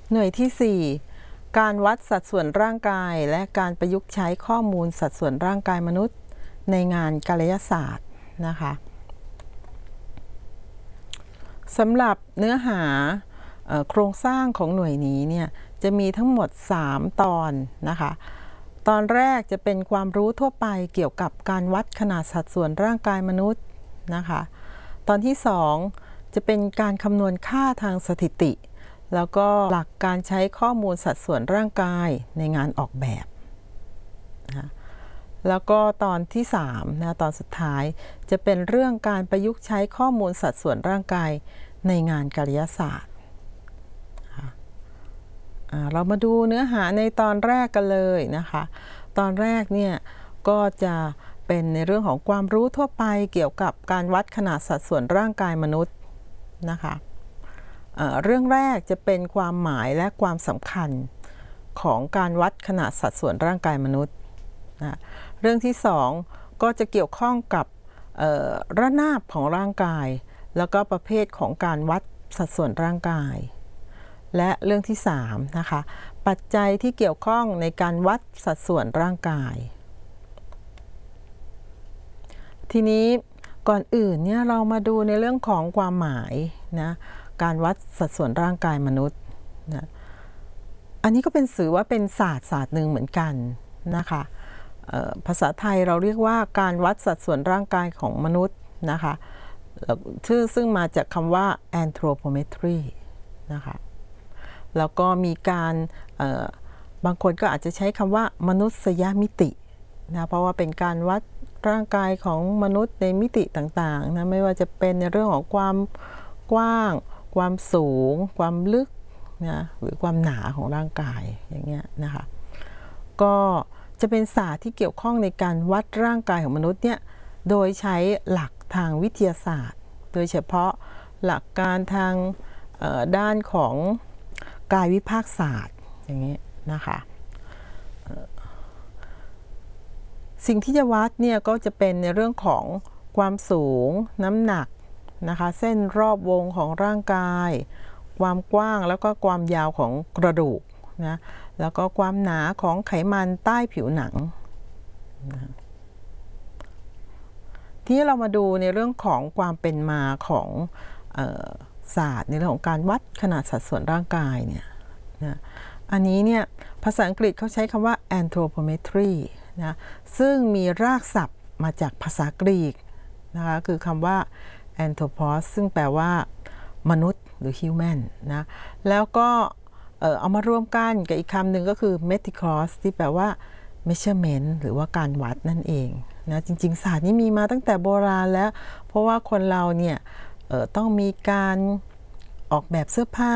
หน่วยที่ 4 การวัดสัดส่วนร่างกายและการประยุกต์ใช้ข้อมูลสัดส่วนร่างกายมนุษย์ในงานกายศาสตร์นะคะสำหรับเนื้อหาโครงสร้างของหน่วยนี้เนี่ยจะมีทั้งหมด3ตอนนะคะตอนแรกจะเป็นความรู้ทั่วไปเกี่ยวกับการวัดขนาดสัดส่วนร่างกายมนุษย์นะคะตอนที่2จะเป็นการคำนวณค่าทางสถิติแล้วก็หลักการใช้ข้อมูลสัดส่วนร่างกายในงานออกแบบนะแล้วก็ตอนที่3นะตอนสุดท้ายจะเป็นเรื่องการประยุกต์ใช้ข้อมูลสัดส่วนร่างกายในงานกายศาสตร์เรามาดูเนื้อหาในตอนแรกกันเลยนะคะตอนแรกเนี่ยก็จะเป็นในเรื่องของความรู้ทั่วไปเกี่ยวกับการวัดขนาดสัดส่วนร่างกายมนุษย์นะคะเรื่องแรกจะเป็นความหมายและความสำคัญของการวัดขนาดสัดส่วนร่างกายมนุษย์นะเรื่องที่2ก็จะเกี่ยวข้องกับระนาบของร่างกายแล้วก็ประเภทของการวัดสัดส่วนร่างกายและเรื่องที่3นะคะปัจจัยที่เกี่ยวข้องในการวัดสัดส่วนร่างกายทีนี้ก่อนอื่นเนี่ยเรามาดูในเรื่องของความหมายนะการวัดสัดส่วนร่างกายมนุษย์นะอันนี้ก็เป็นสื่อว่าเป็นศาสตร์หนึ่งเหมือนกันนะคะภาษาไทยเราเรียกว่าการวัดสัดส่วนร่างกายของมนุษย์นะคะซึ่งมาจากคำว่า anthropometry นะคะแล้วก็มีการบางคนก็อาจจะใช้คำว่ามนุษยมิตินะเพราะว่าเป็นการวัดร่างกายของมนุษย์ในมิติต่างๆนะไม่ว่าจะเป็นในเรื่องของความกว้างความสูงความลึกนะหรือความหนาของร่างกายอย่างเงี้ยนะคะก็จะเป็นศาสตร์ที่เกี่ยวข้องในการวัดร่างกายของมนุษย์เนี่ยโดยใช้หลักทางวิทยาศาสตร์โดยเฉพาะหลักการทางด้านของกายวิภาคศาสตร์อย่างนี้นะคะสิ่งที่จะวัดเนี่ยก็จะเป็นในเรื่องของความสูงน้ำหนักนะคะเส้นรอบวงของร่างกายความกว้างแล้วก็ความยาวของกระดูกนะแล้วก็ความหนาของไขมันใต้ผิวหนังนะทีนี้เรามาดูในเรื่องของความเป็นมาของศาสตร์ในเรื่องของการวัดขนาดสัดส่วนร่างกายเนี่ยนะอันนี้เนี่ยภาษาอังกฤษเขาใช้คำว่า anthropometry นะซึ่งมีรากศัพท์มาจากภาษากรีกนะคะคือคำว่า anthropos ซึ่งแปลว่ามนุษย์หรือ human นะแล้วก็เอามารวมกันกับอีกคำหนึ่งก็คือ metikos ที่แปลว่า measurement หรือว่าการวัดนั่นเองนะจริงๆศาสตร์นี้มีมาตั้งแต่โบราณแล้วเพราะว่าคนเราเนี่ยต้องมีการออกแบบเสื้อผ้า